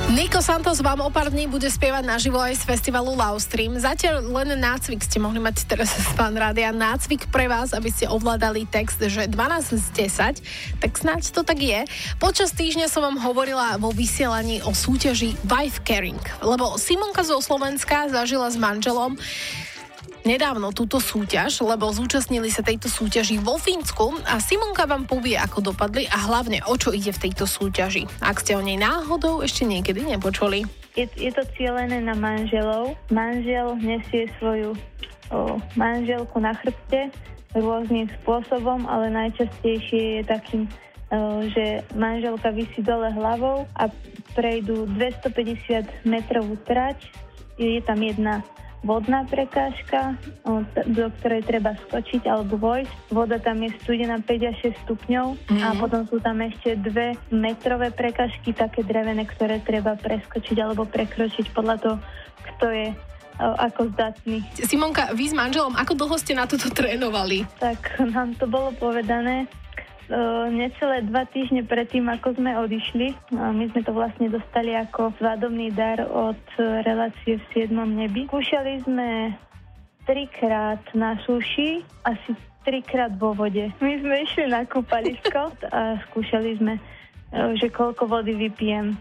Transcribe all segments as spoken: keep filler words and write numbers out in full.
Nico Santos vám o pár dní bude spievať naživo aj z festivalu Lovestream. Zatiaľ len nácvik ste mohli mať teraz z Fan Rádia. Nácvik pre vás, aby ste ovládali text, že dvanásť z desať, tak snáď to tak je. Počas týždňa som vám hovorila vo vysielaní o súťaži Wife Caring, lebo Simonka zo Slovenska zažila s manželom nedávno túto súťaž, lebo zúčastnili sa tejto súťaži vo Fínsku a Simonka vám povie, ako dopadli a hlavne o čo ide v tejto súťaži. Ak ste o nej náhodou ešte niekedy nepočuli. Je, je to cielené na manželov. Manžel nesie svoju o, manželku na chrbte rôznym spôsobom, ale najčastejšie je takým, o, že manželka visí dole hlavou a prejdú dvestopäťdesiat metrovú trať. Je tam jedna vodná prekážka, do ktorej treba skočiť alebo vojsť. Voda tam je studená päť až šesť stupňov mm. a potom sú tam ešte dve metrové prekážky, také drevené, ktoré treba preskočiť alebo prekročiť podľa toho, kto je ako zdatný. Simonka, vy s manželom, ako dlho ste na toto trénovali? Tak nám to bolo povedané Uh, necelé dva týždne predtým, ako sme odišli. Uh, my sme to vlastne dostali ako svadobný dar od uh, relácie v siedmom nebi. Skúšali sme trikrát na súši, asi trikrát vo vode. My sme išli na kúpalisko a skúšali sme, uh, že koľko vody vypijem.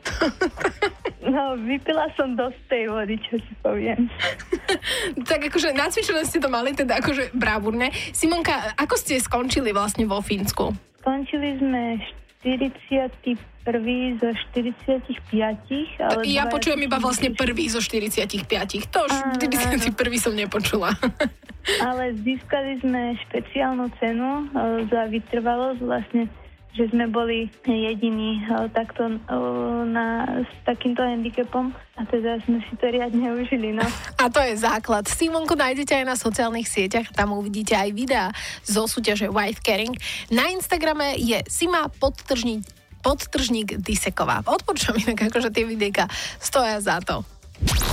No, vypila som dosť tej vody, čo si poviem. Tak akože nacvičené ste to mali, teda akože bravúrne. Simonka, ako ste skončili vlastne vo Fínsku? Skončili sme štyridsiaty prvý zo štyridsiatich Ale ja počujem iba vlastne prvý zo štyridsiatich piatich To už štyridsiaty prvý som nepočula. Ale získali sme špeciálnu cenu za vytrvalosť, vlastne, že sme boli jediní takto na, s takýmto handicapom a teda sme si to riadne užili. No. A to je základ. Simonku nájdete aj na sociálnych sieťach, tam uvidíte aj videá zo súťaže Wife Caring. Na Instagrame je Sima podtržník, podtržník Diseková. Odporúčam inak, akože tie videjka stoja za to.